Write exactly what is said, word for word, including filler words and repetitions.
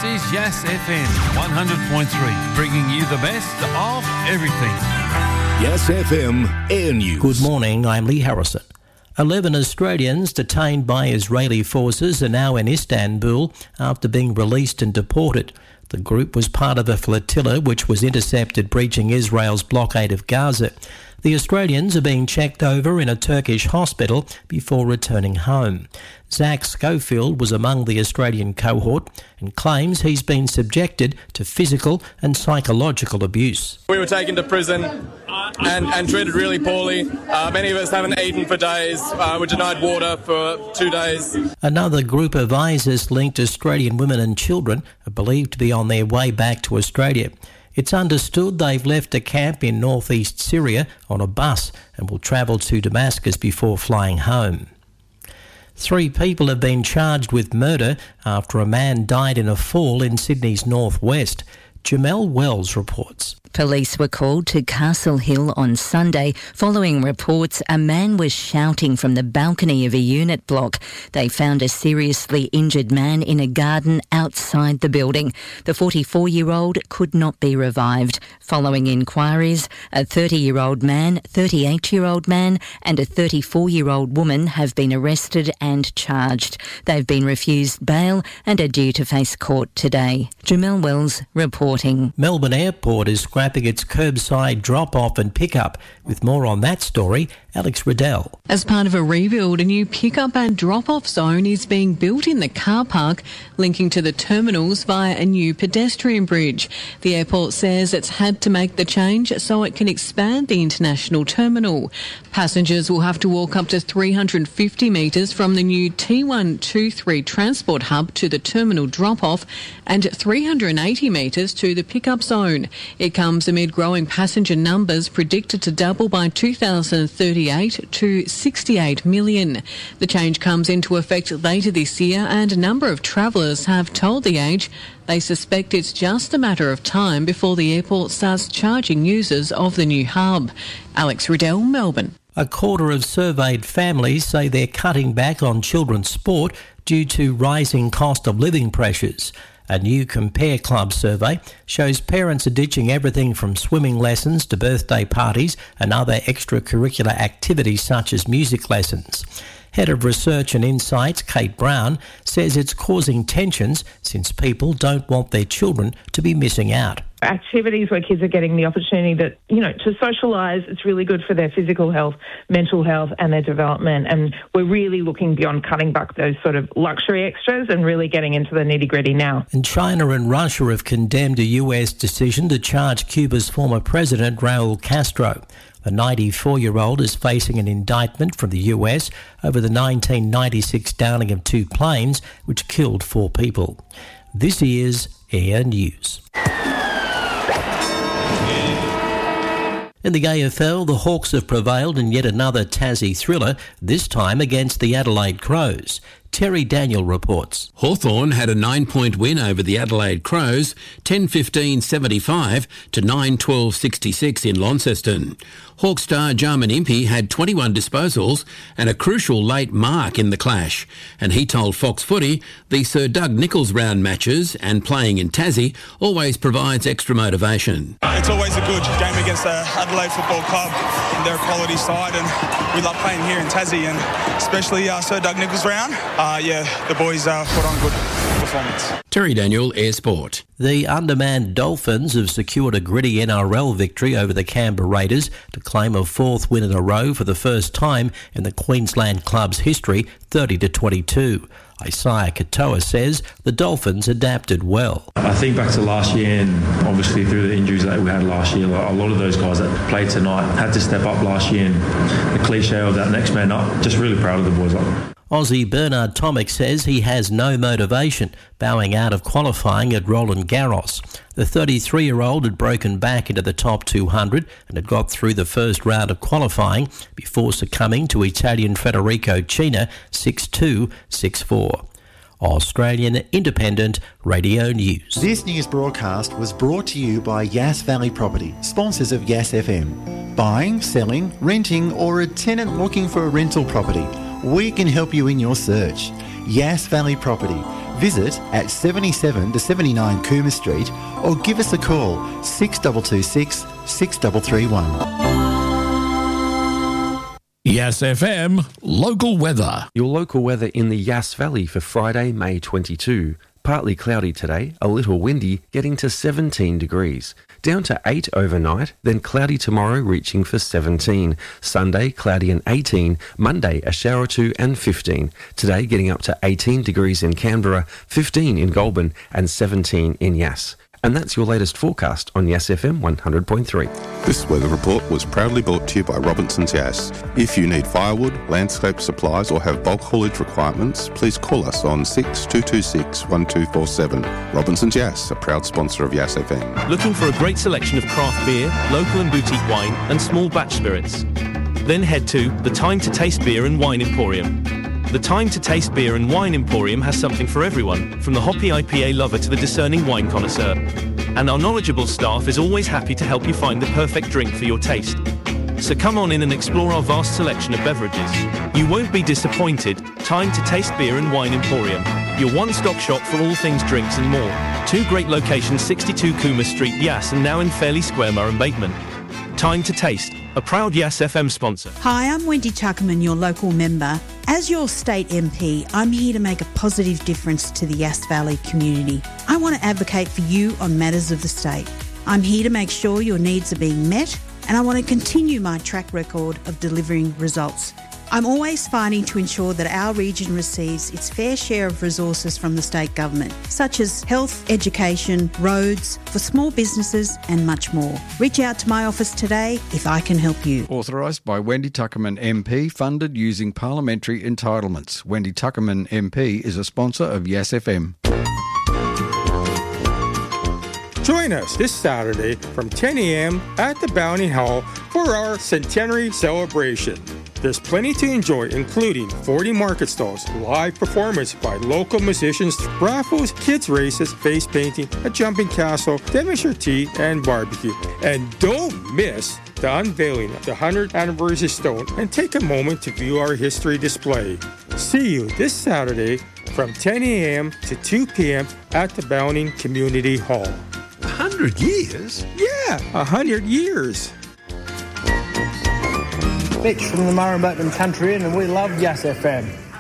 is Yes F M one hundred point three, bringing you the best of everything. Yes F M Air News. Good morning, I'm Lee Harrison. Eleven Australians detained by Israeli forces are now in Istanbul after being released and deported. The group was part of a flotilla which was intercepted breaching Israel's blockade of Gaza. The Australians are being checked over in a Turkish hospital before returning home. Zach Schofield was among the Australian cohort and claims he's been subjected to physical and psychological abuse. We were taken to prison and, and treated really poorly. Uh, many of us haven't eaten for days. Uh, we're denied water for two days. Another group of ISIS-linked Australian women and children are believed to be on their way back to Australia. It's understood they've left a camp in northeast Syria on a bus and will travel to Damascus before flying home. Three people have been charged with murder after a man died in a fall in Sydney's northwest. Jamel Wells reports. Police were called to Castle Hill on Sunday following reports a man was shouting from the balcony of a unit block. They found a seriously injured man in a garden outside the building. The forty-four-year-old could not be revived. Following inquiries, a thirty-year-old man, thirty-eight-year-old man and a thirty-four-year-old woman have been arrested and charged. They've been refused bail and are due to face court today. Jamel Wells reporting. Melbourne Airport is scrapping its curbside drop-off and pick-up. With more on that story, Alex Riddell. As part of a rebuild, a new pick-up and drop-off zone is being built in the car park, linking to the terminals via a new pedestrian bridge. The airport says it's had to make the change so it can expand the international terminal. Passengers will have to walk up to three hundred fifty metres from the new T one twenty-three transport hub to the terminal drop-off and three hundred eighty metres to the pick-up zone. It comes amid growing passenger numbers predicted to double by two thousand thirty-eight to sixty-eight million. The change comes into effect later this year and a number of travellers have told The Age they suspect it's just a matter of time before the airport starts charging users of the new hub. Alex Riddell, Melbourne. A quarter of surveyed families say they're cutting back on children's sport due to rising cost of living pressures. A new Compare Club survey shows parents are ditching everything from swimming lessons to birthday parties and other extracurricular activities such as music lessons. Head of Research and Insights, Kate Brown, says it's causing tensions since people don't want their children to be missing out. Activities where kids are getting the opportunity that, you know, to socialise, it's really good for their physical health, mental health and their development. And we're really looking beyond cutting back those sort of luxury extras and really getting into the nitty-gritty now. And China and Russia have condemned a U S decision to charge Cuba's former president, Raul Castro. The ninety-four-year-old is facing an indictment from the U S over the nineteen ninety-six downing of two planes which killed four people. This is Air News. In the A F L, the Hawks have prevailed in yet another Tassie thriller, this time against the Adelaide Crows. Terry Daniel reports. Hawthorn had a nine-point win over the Adelaide Crows, ten fifteen seventy-five to nine twelve sixty-six in Launceston. Hawk star Jarman Impey had twenty-one disposals and a crucial late mark in the clash, and he told Fox Footy the Sir Doug Nicholls round matches and playing in Tassie always provides extra motivation. It's always a good game against the Adelaide Football Club. They're a quality side and we love playing here in Tassie, and especially uh, Sir Doug Nicholls round. Uh, yeah, the boys uh, put on good performance. Terry Daniel, Air Sport. The undermanned Dolphins have secured a gritty N R L victory over the Canberra Raiders to claim a fourth win in a row for the first time in the Queensland club's history, thirty to twenty-two. Isaiah Katoa says the Dolphins adapted well. I think back to last year, and obviously through the injuries that we had last year, a lot of those guys that played tonight had to step up last year, and the cliche of that next man up, just really proud of the boys. Aussie Bernard Tomic says he has no motivation, bowing out of qualifying at Roland Garros. The thirty-three-year-old had broken back into the top two hundred and had got through the first round of qualifying before succumbing to Italian Federico Cina six two, six four. Australian Independent Radio News. This news broadcast was brought to you by Yass Valley Property, sponsors of Yass F M. Buying, selling, renting or a tenant looking for a rental property, we can help you in your search. Yass Valley Property. Visit at seventy-seven to seventy-nine Cooma Street or give us a call six two two six, six three three one. Yass F M local weather. Your local weather in the Yass Valley for Friday, May twenty-second. Partly cloudy today, a little windy, getting to seventeen degrees. Down to eight overnight, then cloudy tomorrow, reaching for seventeen. Sunday, cloudy and eighteen. Monday, a shower or two and fifteen. Today, getting up to eighteen degrees in Canberra, fifteen in Goulburn and seventeen in Yass. And that's your latest forecast on Yass F M one hundred point three. This weather report was proudly brought to you by Robinson's Yass. If you need firewood, landscape supplies or have bulk haulage requirements, please call us on six two two six, one two four seven. Robinson's Yass, a proud sponsor of Yass F M. Looking for a great selection of craft beer, local and boutique wine and small batch spirits? Then head to the Time to Taste Beer and Wine Emporium. The Time to Taste Beer and Wine Emporium has something for everyone, from the hoppy I P A lover to the discerning wine connoisseur. And our knowledgeable staff is always happy to help you find the perfect drink for your taste. So come on in and explore our vast selection of beverages. You won't be disappointed. Time to Taste Beer and Wine Emporium, your one-stop shop for all things drinks and more. Two great locations, sixty-two Cooma Street, Yass, and now in Fairley Square, Murray Bateman. Time to Taste, a proud Yass F M sponsor. Hi, I'm Wendy Tuckerman, your local member. As your state M P, I'm here to make a positive difference to the Yass Valley community. I want to advocate for you on matters of the state. I'm here to make sure your needs are being met, and I want to continue my track record of delivering results. I'm always fighting to ensure that our region receives its fair share of resources from the state government, such as health, education, roads, for small businesses and much more. Reach out to my office today if I can help you. Authorised by Wendy Tuckerman M P, funded using parliamentary entitlements. Wendy Tuckerman M P is a sponsor of Yass F M. Join us this Saturday from ten a.m. at the Bounty Hall for our centenary celebration. There's plenty to enjoy, including forty market stalls, live performance by local musicians, raffles, kids races, face painting, a jumping castle, Devonshire tea, and barbecue. And don't miss the unveiling of the one hundredth anniversary stone and take a moment to view our history display. See you this Saturday from ten a.m. to two p.m. at the Bounty Community Hall. A hundred years? Yeah, a hundred years. Mitch from the Murray Bateman Country Inn, and we love Yass F M.